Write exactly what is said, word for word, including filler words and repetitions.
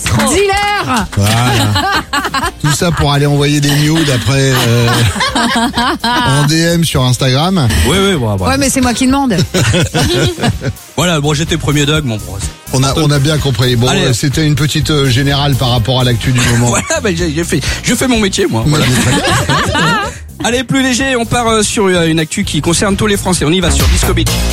Dealer. Voilà. Tout ça pour aller envoyer des nudes après euh, en D M sur Instagram. Oui, oui, bon, bon. Ouais, mais c'est moi qui demande. Voilà, bon, j'étais premier dog, mon bon, On a, on a bien compris. Bon, Allez. euh, c'était une petite euh, générale par rapport à l'actu du moment. Voilà, ben, j'ai, j'ai fait, je fais mon métier, moi. Voilà. Allez, plus léger, on part euh, sur euh, une actu qui concerne tous les Français. On y va sur Disco Beach.